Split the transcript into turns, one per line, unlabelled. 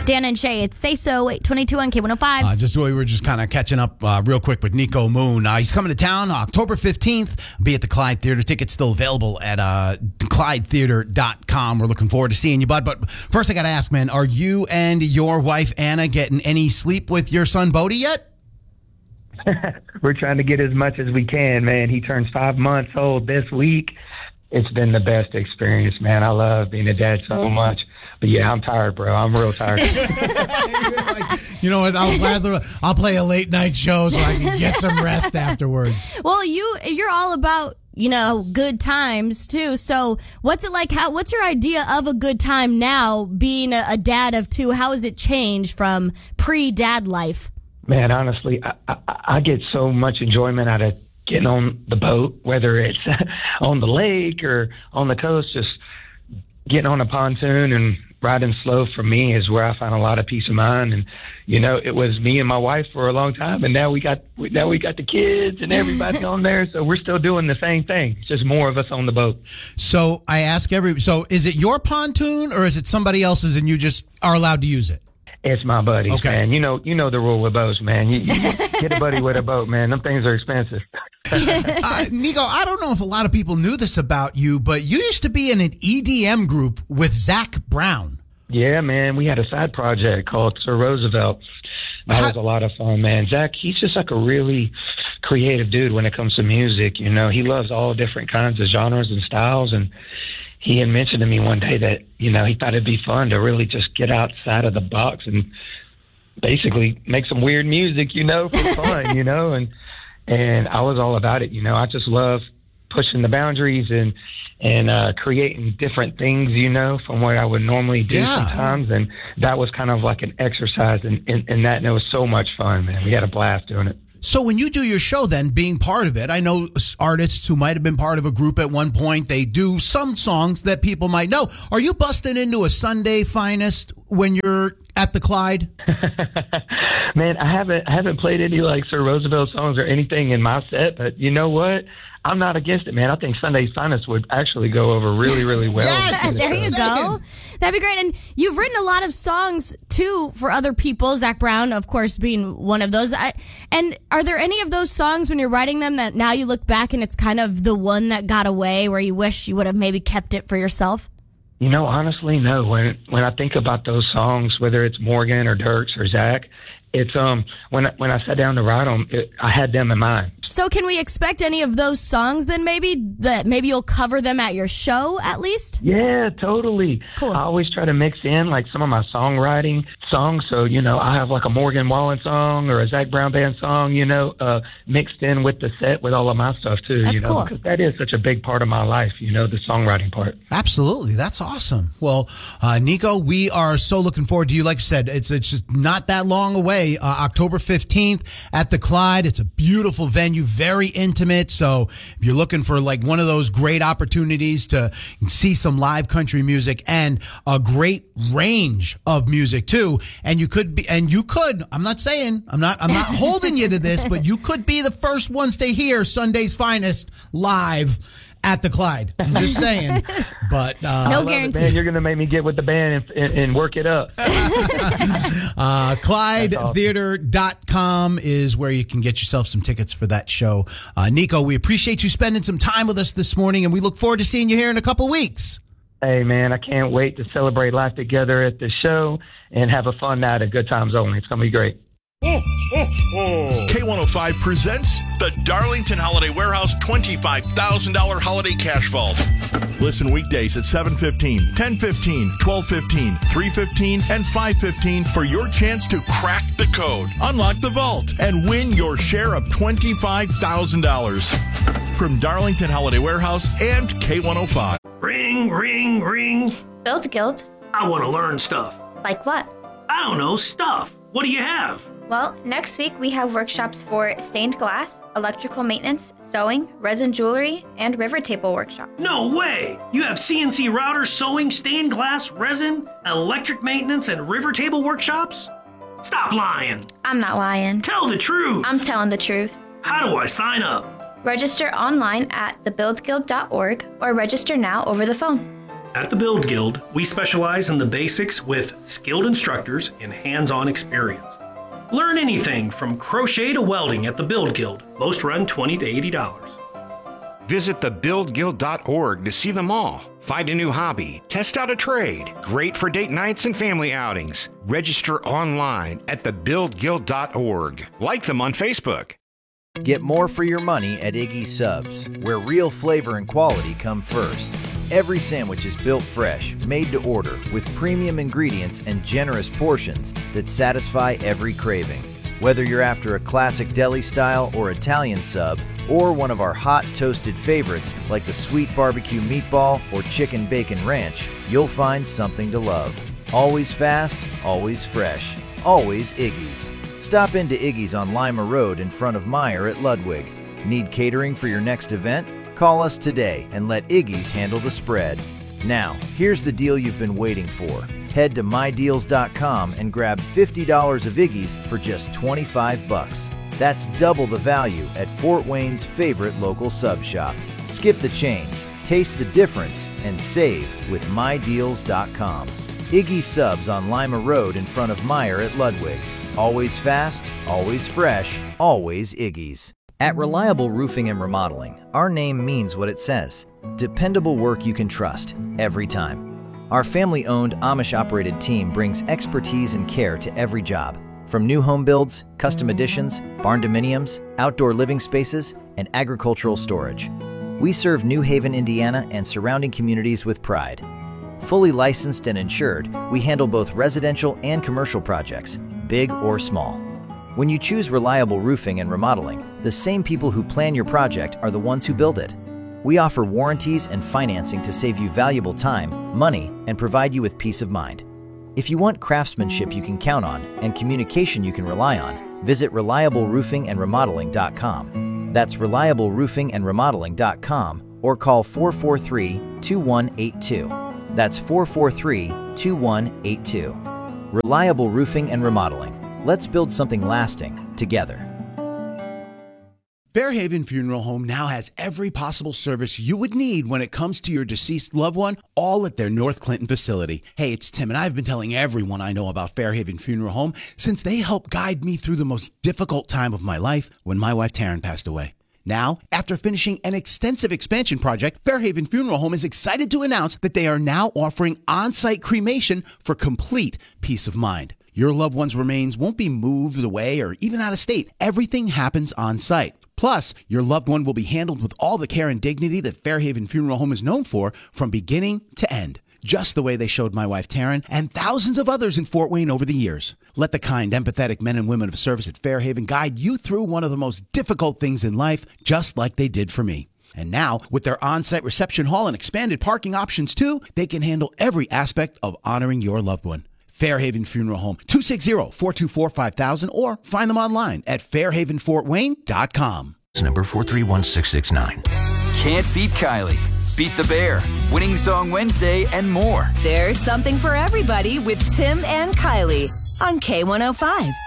Dan and Shay, it's Say So 822 on K105.
We were just kind of catching up real quick with Nico Moon. He's coming to town October 15th. Be at the Clyde Theater. Tickets still available at ClydeTheater.com. We're looking forward to seeing you, bud. But first, I got to ask, man, are you and your wife, Anna, getting any sleep with your son, Bodie, yet?
We're trying to get as much as we can, man. He turns 5 months old this week. It's been the best experience, man. I love being a dad so much. But yeah, I'm tired, bro. I'm real tired.
You know what? I'll play a late night show so I can get some rest afterwards.
Well, you're all about, good times too. So what's it like? What's your idea of a good time now, being a dad of two? How has it changed from pre-dad life?
Man, honestly, I get so much enjoyment out of getting on the boat, whether it's on the lake or on the coast. Just getting on a pontoon and riding slow for me is where I find a lot of peace of mind. And it was me and my wife for a long time, and now we got the kids and everybody on there, so we're still doing the same thing. It's just more of us on the boat.
So I ask so is it your pontoon or is it somebody else's and you just are allowed to use it?
It's my buddy's,
okay.
Man. You know the rule with boats, man. You get a buddy with a boat, man. Them things are expensive.
Nico, I don't know if a lot of people knew this about you, but you used to be in an EDM group with Zach Brown.
Yeah, man. We had a side project called Sir Roosevelt. That was a lot of fun, man. Zach, he's just like a really creative dude when it comes to music. He loves all different kinds of genres and styles, and he had mentioned to me one day that, he thought it'd be fun to really just get outside of the box and basically make some weird music, for fun, and I was all about it. I just love pushing the boundaries and creating different things, from what I would normally do sometimes. And that was kind of like an exercise in that, and it was so much fun, man. We had a blast doing it.
So when you do your show, then, being part of it, I know artists who might have been part of a group at one point, they do some songs that people might know. Are you busting into a Sunday Finest when you're at the Clyde?
Man, I haven't played any like Sir Roosevelt songs or anything in my set, but you know what? I'm not against it, man. I think Sunday Finest would actually go over really, really well.
Yes, there you go. That'd be great. And you've written a lot of songs, too, for other people, Zach Brown, of course, being one of those. And are there any of those songs when you're writing them that now you look back and it's kind of the one that got away where you wish you would have maybe kept it for yourself?
Honestly, no. When I think about those songs, whether it's Morgan or Dirks or Zach, it's when I sat down to write them, I had them in mind.
So can we expect any of those songs then maybe you'll cover them at your show at least?
Yeah, totally.
Cool.
I always try to mix in like some of my songwriting songs. So, I have like a Morgan Wallen song or a Zach Brown Band song, mixed in with the set with all of my stuff too.
That's cool.
Because that is such a big part of my life, the songwriting part.
Absolutely. That's awesome. Well, Nico, we are so looking forward to you. Like I said, it's just not that long away. October 15th at the Clyde. It's a beautiful venue, very intimate. So if you're looking for like one of those great opportunities to see some live country music and a great range of music too, I'm not holding you to this, but you could be the first ones to hear Sunday's Finest live at the Clyde. I'm just saying. But
no guarantees.
Man, you're going to make me get with the band and work it up.
ClydeTheater.com is where you can get yourself some tickets for that show. Nico, we appreciate you spending some time with us this morning, and we look forward to seeing you here in a couple weeks.
Hey, man, I can't wait to celebrate life together at the show and have a fun night at Good Times Only. It's going to be great.
K105 presents the Darlington Holiday Warehouse $25,000 Holiday Cash Vault. Listen weekdays at 7:15, 10:15, 12:15, 3:15, and 5:15 for your chance to crack the code, unlock the vault, and win your share of $25,000. From Darlington Holiday Warehouse and K105.
Ring, ring, ring.
Build Guild.
I want to learn stuff.
Like what?
I don't know, stuff. What do you have?
Well, next week we have workshops for stained glass, electrical maintenance, sewing, resin jewelry, and river table workshop.
No way! You have CNC routers, sewing, stained glass, resin, electric maintenance, and river table workshops? Stop lying.
I'm not lying.
Tell the truth.
I'm telling the truth.
How do I sign up?
Register online at thebuildguild.org or register now over the phone.
At the Build Guild, we specialize in the basics with skilled instructors and hands-on experience. Learn anything from crochet to welding at the Build Guild. Most run $20 to $80.
Visit thebuildguild.org to see them all. Find a new hobby, test out a trade. Great for date nights and family outings. Register online at thebuildguild.org. Like them on Facebook.
Get more for your money at Iggy's Subs, where real flavor and quality come first. Every sandwich is built fresh, made to order, with premium ingredients and generous portions that satisfy every craving. Whether you're after a classic deli style or Italian sub, or one of our hot toasted favorites like the sweet barbecue meatball or chicken bacon ranch, you'll find something to love. Always fast, always fresh, always Iggy's. Stop into Iggy's on Lima Road in front of Meyer at Ludwig. Need catering for your next event? Call us today and let Iggy's handle the spread. Now, here's the deal you've been waiting for. Head to mydeals.com and grab $50 of Iggy's for just $25. That's double the value at Fort Wayne's favorite local sub shop. Skip the chains, taste the difference, and save with mydeals.com. Iggy's Subs on Lima Road in front of Meyer at Ludwig. Always fast, always fresh, always Iggy's. At Reliable Roofing and Remodeling, our name means what it says. Dependable work you can trust, every time. Our family-owned, Amish-operated team brings expertise and care to every job. From new home builds, custom additions, barn dominiums, outdoor living spaces, and agricultural storage. We serve New Haven, Indiana and surrounding communities with pride. Fully licensed and insured, we handle both residential and commercial projects, big or small. When you choose Reliable Roofing and Remodeling, the same people who plan your project are the ones who build it. We offer warranties and financing to save you valuable time, money, and provide you with peace of mind. If you want craftsmanship you can count on and communication you can rely on, visit reliableroofingandremodeling.com. That's reliableroofingandremodeling.com or call 443-2182. That's 443-2182. Reliable Roofing and Remodeling. Let's build something lasting together.
Fairhaven Funeral Home now has every possible service you would need when it comes to your deceased loved one, all at their North Clinton facility. Hey, it's Tim, and I've been telling everyone I know about Fairhaven Funeral Home since they helped guide me through the most difficult time of my life when my wife Taryn passed away. Now, after finishing an extensive expansion project, Fairhaven Funeral Home is excited to announce that they are now offering on-site cremation for complete peace of mind. Your loved one's remains won't be moved away or even out of state. Everything happens on site. Plus, your loved one will be handled with all the care and dignity that Fairhaven Funeral Home is known for from beginning to end. Just the way they showed my wife Taryn and thousands of others in Fort Wayne over the years. Let the kind, empathetic men and women of service at Fairhaven guide you through one of the most difficult things in life, just like they did for me. And now, with their on-site reception hall and expanded parking options too, they can handle every aspect of honoring your loved one. Fairhaven Funeral Home, 260-424-5000, or find them online at fairhavenfortwayne.com.
Number 431669. Can't beat Kylie. Beat the Bear. Winning Song Wednesday and more.
There's something for everybody with Tim and Kylie on K105.